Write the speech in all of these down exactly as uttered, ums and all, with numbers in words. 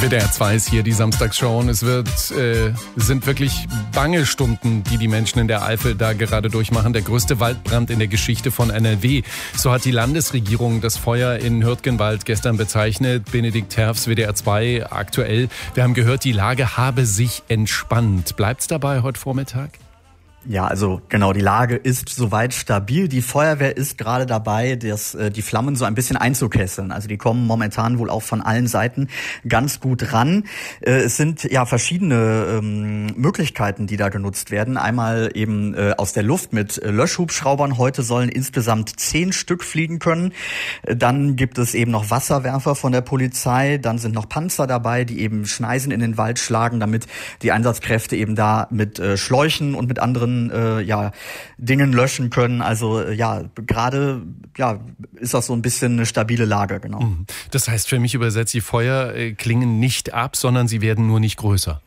W D R zwei ist hier die Samstagsshow und es wird, äh, sind wirklich bange Stunden, die die Menschen in der Eifel da gerade durchmachen. Der größte Waldbrand in der Geschichte von N R W. So hat die Landesregierung das Feuer in Hürtgenwald gestern bezeichnet. Benedikt Herfs, W D R zwei, aktuell. Wir haben gehört, die Lage habe sich entspannt. Bleibt's dabei heute Vormittag? Ja, also genau, die Lage ist soweit stabil. Die Feuerwehr ist gerade dabei, das, äh, die Flammen so ein bisschen einzukesseln. Also die kommen momentan wohl auch von allen Seiten ganz gut ran. Äh, es sind ja verschiedene ähm, Möglichkeiten, die da genutzt werden. Einmal eben äh, aus der Luft mit äh, Löschhubschraubern. Heute sollen insgesamt zehn Stück fliegen können. Äh, dann gibt es eben noch Wasserwerfer von der Polizei. Dann sind noch Panzer dabei, die eben Schneisen in den Wald schlagen, damit die Einsatzkräfte eben da mit äh, Schläuchen und mit anderen Äh, ja, Dingen löschen können. Also äh, ja, gerade ja, ist das so ein bisschen eine stabile Lage, genau. Das heißt für mich übersetzt, die Feuer äh, klingen nicht ab, sondern sie werden nur nicht größer.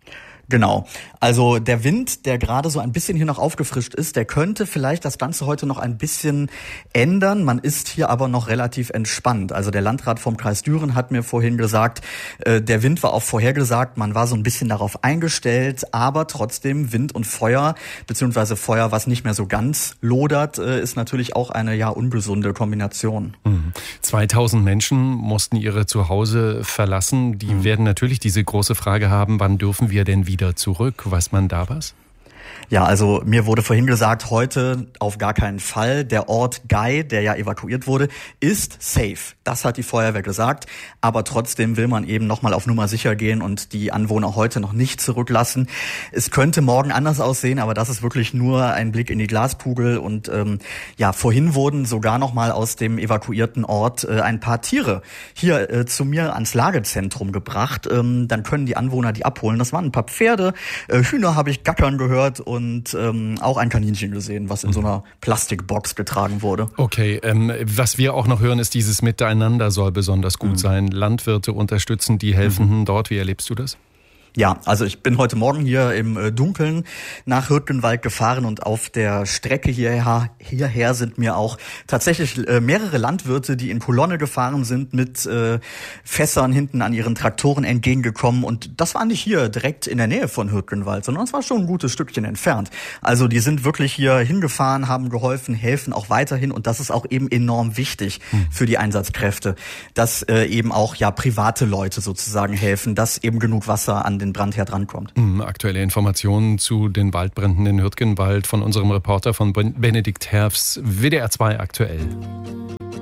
Genau. Also der Wind, der gerade so ein bisschen hier noch aufgefrischt ist, der könnte vielleicht das Ganze heute noch ein bisschen ändern. Man ist hier aber noch relativ entspannt. Also der Landrat vom Kreis Düren hat mir vorhin gesagt, äh, der Wind war auch vorhergesagt, man war so ein bisschen darauf eingestellt, aber trotzdem Wind und Feuer, beziehungsweise Feuer, was nicht mehr so ganz lodert, äh, ist natürlich auch eine ja ungesunde Kombination. Mhm. zweitausend Menschen mussten ihre Zuhause verlassen. Die mhm. werden natürlich diese große Frage haben, wann dürfen wir denn wieder wieder zurück? Weiß man da was? Ja, also mir wurde vorhin gesagt, heute auf gar keinen Fall. Der Ort Gei, der ja evakuiert wurde, ist safe. Das hat die Feuerwehr gesagt. Aber trotzdem will man eben nochmal auf Nummer sicher gehen und die Anwohner heute noch nicht zurücklassen. Es könnte morgen anders aussehen, aber das ist wirklich nur ein Blick in die Glaskugel. Und ähm, ja, vorhin wurden sogar nochmal aus dem evakuierten Ort äh, ein paar Tiere hier äh, zu mir ans Lagezentrum gebracht. Ähm, dann können die Anwohner die abholen. Das waren ein paar Pferde. Äh, Hühner habe ich gackern gehört. Und ähm, auch ein Kaninchen gesehen, was in so einer Plastikbox getragen wurde. Okay, ähm, was wir auch noch hören, ist dieses Miteinander soll besonders gut mhm. sein. Landwirte unterstützen die Helfenden mhm. dort. Wie erlebst du das? Ja, also ich bin heute Morgen hier im Dunkeln nach Hürtgenwald gefahren und auf der Strecke hierher, hierher sind mir auch tatsächlich mehrere Landwirte, die in Kolonne gefahren sind, mit äh, Fässern hinten an ihren Traktoren entgegengekommen. Und das war nicht hier direkt in der Nähe von Hürtgenwald, sondern es war schon ein gutes Stückchen entfernt. Also die sind wirklich hier hingefahren, haben geholfen, helfen auch weiterhin. Und das ist auch eben enorm wichtig hm. für die Einsatzkräfte, dass äh, eben auch ja private Leute sozusagen helfen, dass eben genug Wasser an den Brandherd rankommt. Aktuelle Informationen zu den Waldbränden in Hürtgenwald von unserem Reporter von Benedikt Herfs, W D R zwei aktuell.